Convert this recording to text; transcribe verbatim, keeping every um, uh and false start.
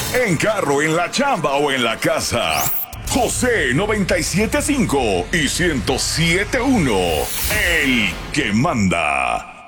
En carro, en la chamba o en la casa. José noventa y siete punto cinco y ciento siete punto uno. El que manda.